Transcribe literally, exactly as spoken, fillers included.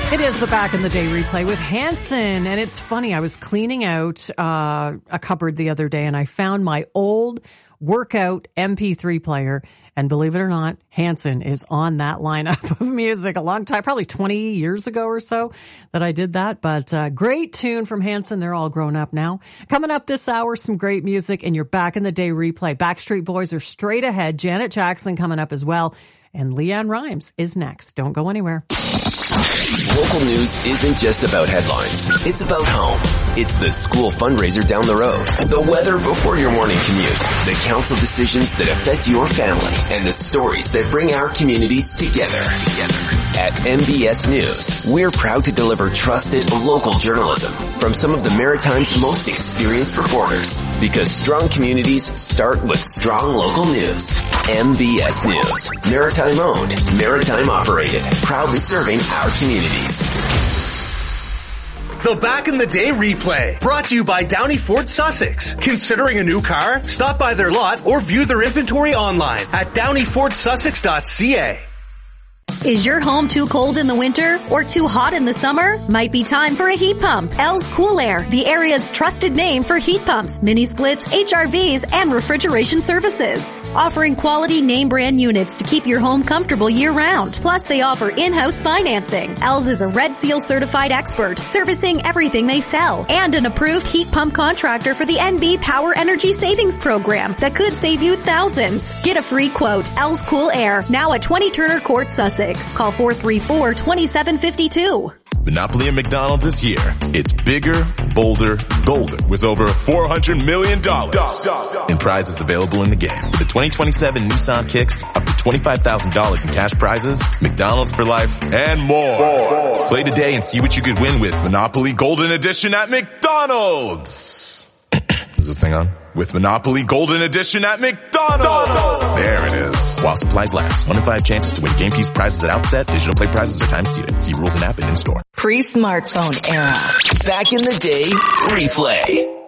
It is the Back in the Day replay with Hanson. And it's funny, I was cleaning out uh, a cupboard the other day and I found my old workout M P three player. And believe it or not, Hanson is on that lineup of music a long time, probably twenty years ago or so that I did that. But uh, great tune from Hanson. They're all grown up now. Coming up this hour, some great music in your Back in the Day replay. Backstreet Boys are straight ahead. Janet Jackson coming up as well. And Leanne Rimes is next. Don't go anywhere. Local news isn't just about headlines. It's about home. It's the school fundraiser down the road, the weather before your morning commute, the council decisions that affect your family, and the stories that bring our communities together. Together. At M B S News, we're proud to deliver trusted local journalism from some of the Maritime's most experienced reporters. Because strong communities start with strong local news. M B S News. Maritime owned, Maritime operated. Proudly serving our communities. The Back in the Day replay, brought to you by Downey Ford Sussex. Considering a new car? Stop by their lot or view their inventory online at downey ford sussex dot c a. Is your home too cold in the winter or too hot in the summer? Might be time for a heat pump. L's Cool Air, the area's trusted name for heat pumps, mini splits, H R Vs, and refrigeration services. Offering quality name brand units to keep your home comfortable year round. Plus, they offer in-house financing. L's is a Red Seal certified expert, servicing everything they sell, and an approved heat pump contractor for the N B Power Energy Savings Program that could save you thousands. Get a free quote. L's Cool Air, now at twenty Turner Court, Sussex. Call four three four, two seven five two. Monopoly at McDonald's is here. It's bigger, bolder, golder with over four hundred million dollars in prizes available in the game. With the twenty twenty-seven Nissan Kicks, up to twenty-five thousand dollars in cash prizes, McDonald's for life, and more. more. Play today and see what you could win with Monopoly Golden Edition at McDonald's. Is this thing on? With Monopoly Golden Edition at McDonald's. There it is. While supplies last. One in five chances to win game piece prizes at outset. Digital play prizes are time seated. See rules and app and in store. Pre-smartphone era. Back in the Day replay.